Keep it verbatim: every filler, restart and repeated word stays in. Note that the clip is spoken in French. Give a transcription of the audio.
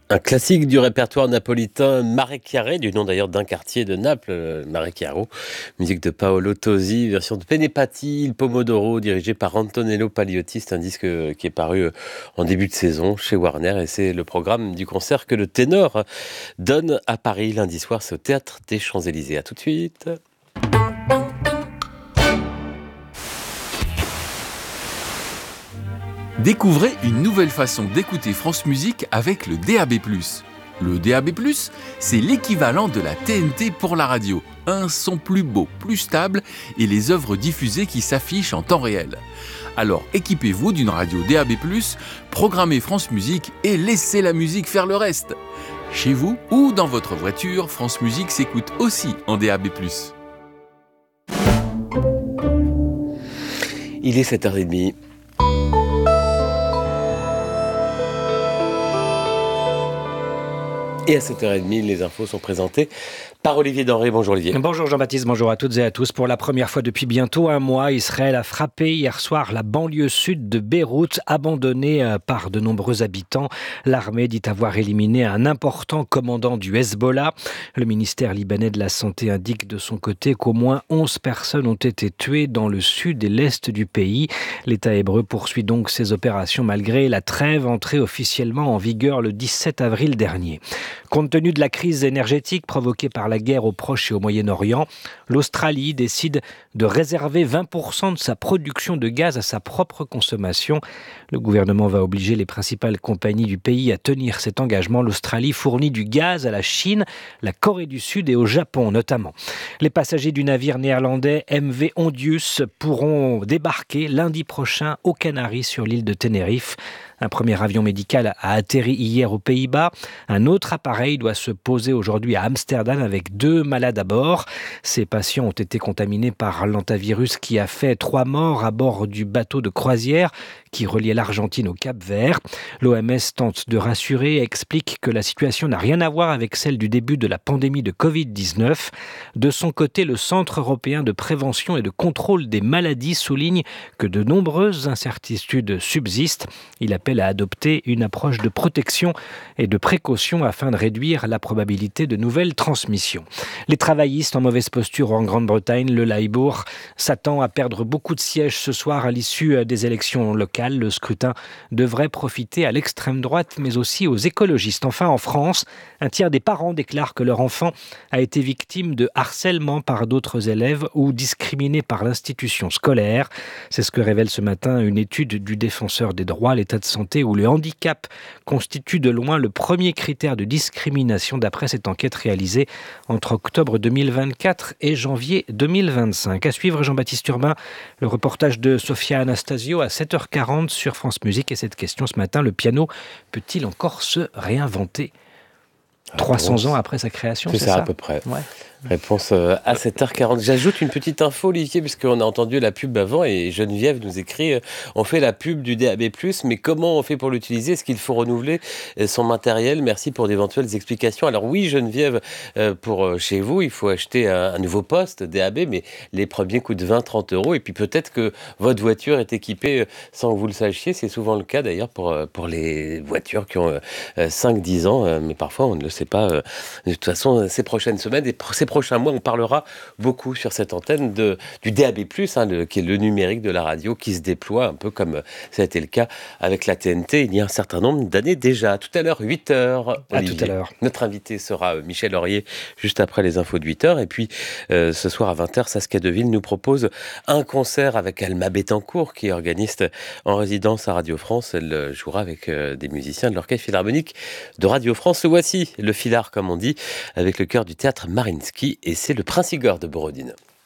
Un classique du répertoire napolitain, Mare Chiare, du nom d'ailleurs d'un quartier de Naples, euh, Mare Chiaro. Musique de Paolo Tosi, version de Penepati, Il Pomodoro, dirigé par Antonello Pagliotti. C'est un disque euh, qui est paru euh, en début de saison chez Warner et c'est le programme du concert que le ténor donne à Paris lundi soir. C'est au Théâtre des Champs-Élysées. À tout de suite. Découvrez une nouvelle façon d'écouter France Musique avec le D A B plus. Le D A B plus, c'est l'équivalent de la T N T pour la radio. Un son plus beau, plus stable et les œuvres diffusées qui s'affichent en temps réel. Alors équipez-vous d'une radio D A B plus, programmez France Musique et laissez la musique faire le reste. Chez vous ou dans votre voiture, France Musique s'écoute aussi en D A B plus. Il est sept heures trente. Et à sept heures trente, les infos sont présentées par Olivier Denré. Bonjour Olivier. Bonjour Jean-Baptiste, bonjour à toutes et à tous. Pour la première fois depuis bientôt un mois, Israël a frappé hier soir la banlieue sud de Beyrouth, abandonnée par de nombreux habitants. L'armée dit avoir éliminé un important commandant du Hezbollah. Le ministère libanais de la Santé indique de son côté qu'au moins onze personnes ont été tuées dans le sud et l'est du pays. L'État hébreu poursuit donc ses opérations malgré la trêve entrée officiellement en vigueur le dix-sept avril dernier. Compte tenu de la crise énergétique provoquée par la guerre au Proche et au Moyen-Orient, l'Australie décide de réserver vingt pour cent de sa production de gaz à sa propre consommation. Le gouvernement va obliger les principales compagnies du pays à tenir cet engagement. L'Australie fournit du gaz à la Chine, la Corée du Sud et au Japon notamment. Les passagers du navire néerlandais M V Ondius pourront débarquer lundi prochain aux Canaries sur l'île de Tenerife. Un premier avion médical a atterri hier aux Pays-Bas. Un autre appareil doit se poser aujourd'hui à Amsterdam avec deux malades à bord. Ces patients ont été contaminés par l'hantavirus qui a fait trois morts à bord du bateau de croisière qui reliait l'Argentine au Cap-Vert. L'O M S tente de rassurer et explique que la situation n'a rien à voir avec celle du début de la pandémie de covid dix-neuf. De son côté, le Centre européen de prévention et de contrôle des maladies souligne que de nombreuses incertitudes subsistent. Il appelle à adopter une approche de protection et de précaution afin de réduire la probabilité de nouvelles transmissions. Les travaillistes en mauvaise posture en Grande-Bretagne, le Labour, s'attend à perdre beaucoup de sièges ce soir à l'issue des élections locales. Le scrutin devrait profiter à l'extrême droite, mais aussi aux écologistes. Enfin, en France, un tiers des parents déclarent que leur enfant a été victime de harcèlement par d'autres élèves ou discriminé par l'institution scolaire. C'est ce que révèle ce matin une étude du Défenseur des droits, l'état de santé où le handicap constitue de loin le premier critère de discrimination d'après cette enquête réalisée entre octobre deux mille vingt-quatre et janvier deux mille vingt-cinq. À suivre Jean-Baptiste Urbain, le reportage de Sophia Anastasio à sept heures quarante sur France Musique et cette question ce matin, le piano peut-il encore se réinventer trois cents ans après sa création, c'est, c'est ça, ça à peu près. Ouais. Réponse à sept heures quarante. J'ajoute une petite info, Olivier, puisqu'on a entendu la pub avant et Geneviève nous écrit euh, on fait la pub du D A B plus, mais comment on fait pour l'utiliser? Est-ce qu'il faut renouveler son matériel? Merci pour d'éventuelles explications. Alors oui, Geneviève, euh, pour euh, chez vous, il faut acheter un, un nouveau poste D A B, mais les premiers coûtent vingt à trente euros. Et puis peut-être que votre voiture est équipée sans que vous le sachiez. C'est souvent le cas d'ailleurs pour, pour les voitures qui ont euh, cinq à dix ans, euh, mais parfois on ne le sait pas. Euh, de toute façon, ces prochaines semaines et ces prochains mois, on parlera beaucoup sur cette antenne de, du D A B plus, hein, le, qui est le numérique de la radio qui se déploie un peu comme ça a été le cas avec la T N T il y a un certain nombre d'années déjà. Tout à l'heure, huit heures. À tout à l'heure. Notre invité sera Michel Laurier juste après les infos de huit heures. Et puis euh, ce soir à vingt heures, Saskia Deville nous propose un concert avec Alma Bettencourt qui est organiste en résidence à Radio France. Elle jouera avec euh, des musiciens de l'Orchestre Philharmonique de Radio France. Le voici, le Philhar comme on dit, avec le chœur du théâtre Mariinsky. Et c'est le Prince Igor de Borodine.